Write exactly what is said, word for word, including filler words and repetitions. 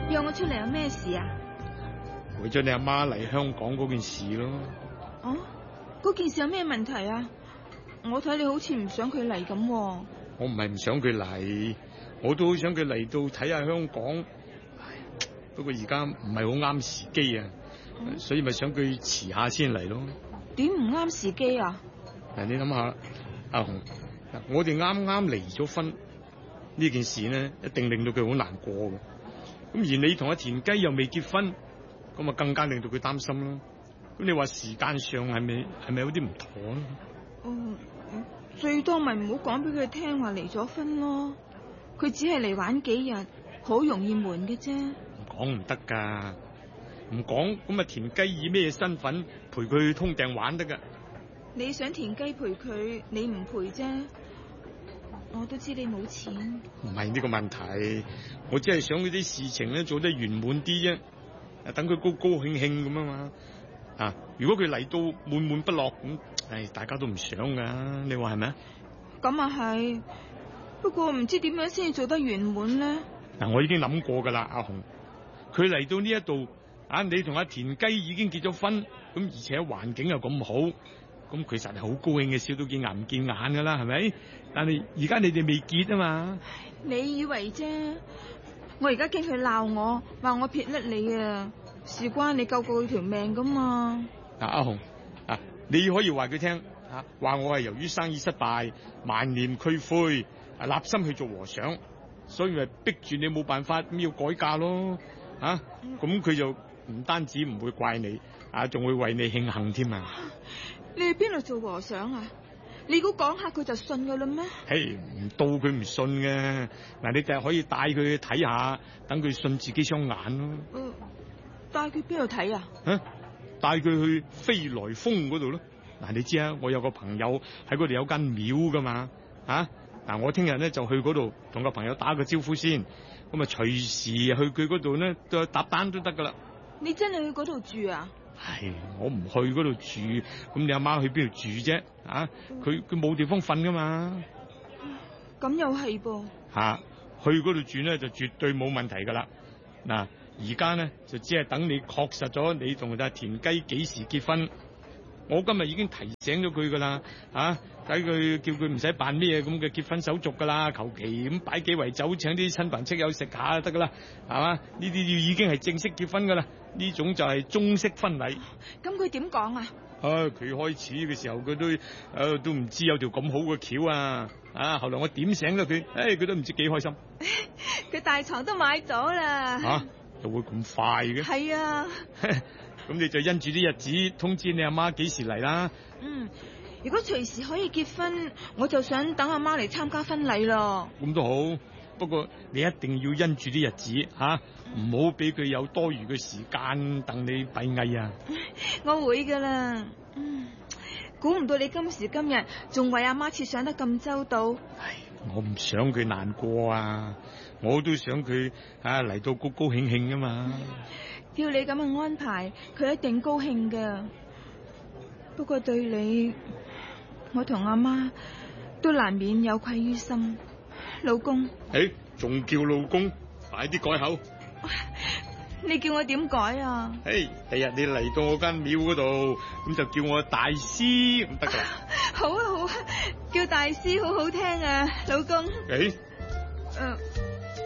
約我出嚟有咩事啊？ 為咗你阿媽嚟香港嗰件事咯。 哦，嗰件事有咩問題啊？我睇你好似唔想佢嚟咁。 我唔係唔想佢嚟，我都好想佢嚟到睇下香港。不過而家唔係好啱時機啊，嗯、所以咪想佢遲下先嚟咯。 點唔啱時機啊？ 嗱，你諗下，阿紅，我哋啱啱離咗婚呢件事呢，一定令到佢好難過嘅。咁而你同阿田雞又未結婚，咁啊更加令到佢擔心啦。咁你話時間上係咪係咪有啲唔妥咧？ 哦，最多咪唔好講俾佢聽話離咗婚咯。佢只係嚟玩幾日，好容易悶嘅啫。 講唔得噶，唔講咁啊田雞以咩身份陪佢通訂玩得噶？ 你想田雞陪佢，你唔陪啫。我都知你冇錢。 唔係呢個問題，我只係想嗰啲事情咧做得圓滿啲啫。啊，等佢高高興興咁啊嘛。啊，如果佢嚟到悶悶不樂咁，唉，大家都唔想噶，你話係咪啊？ 咁啊係，不過唔知點樣先至做得圓滿咧。 嗱，我已經諗過噶啦，阿紅。佢嚟到呢一度，啊，你同阿田雞已經結咗婚，咁而且環境又咁好，咁佢實係好高興嘅，笑到見牙唔見眼噶啦，係咪？但係而家你哋未結啊嘛？ 你以為啫？我而家驚佢鬧我，話我撇甩你啊，事關你救過佢條命噶嘛。 嗱，阿紅，啊，你可以話佢聽，啊，話我係由於生意失敗，萬念俱灰，啊，立心去做和尚，所以咪逼住你冇辦法咁要改嫁咯。啊，咁佢就唔單止唔會怪你，啊，仲會為你慶幸添啊！ 你去邊度做和尚啊？你估講下佢就信噶啦咩？ 嘿，唔到佢唔信嘅，嗱，你就係可以帶佢去睇下，等佢信自己雙眼咯。 呃，帶佢邊度睇啊？ 啊，帶佢去飛來峰嗰度咯。嗱，你知啊，我有個朋友喺嗰度有間廟噶嘛，啊，嗱，我聽日咧就去嗰度同個朋友打個招呼先。咁啊，隨時去佢嗰度咧，都搭單都得噶啦。 你真係去嗰度住啊？ 係，我唔去嗰度住，咁你阿媽去邊度住啫？啊，佢佢冇地方瞓噶嘛。 咁又係噃。 吓、啊，去嗰度住咧就絕對冇問題噶啦。嗱、啊，而家咧就只係等你確實咗你同阿田雞幾時結婚。我今日已經提醒咗佢噶啦，啊，睇佢叫佢唔使辦咩咁嘅結婚手續噶啦，求其咁擺幾圍酒請啲親朋戚友食下就得噶啦，係嘛？呢啲已經係正式結婚噶啦，呢種就係中式婚禮。 咁佢點講啊？ 啊，佢開始嘅時候佢都誒、啊、都唔知有條咁好嘅橋啊，啊，後來我點醒咗佢，誒、哎，佢都唔知幾開心。 佢大床都買咗啦。 吓、啊，就會咁快嘅？ 係啊。 咁你就因住啲日子通知你阿媽幾時嚟啦。嗯， 如果隨時可以結婚，我就想等阿媽嚟參加婚禮咯。 咁都好，不過你一定要因住啲日子吓，唔好俾佢有多餘嘅時間等你閉翳啊。 我會噶啦。嗯，估唔到你今時今日仲為阿媽設想得咁周到。 唉，我唔想佢難過啊，我都想佢啊嚟到高高興興啊嘛。 叫你咁嘅安排，佢一定高興噶。不過對你，我同阿媽都難免有愧於心。老公， 誒，仲叫老公？快啲改口。 你叫我點改啊？ 誒，第日你嚟到我間廟嗰度，咁就叫我大師咁得噶。 好啊好啊，叫大師好好聽啊，老公。 誒， 誒。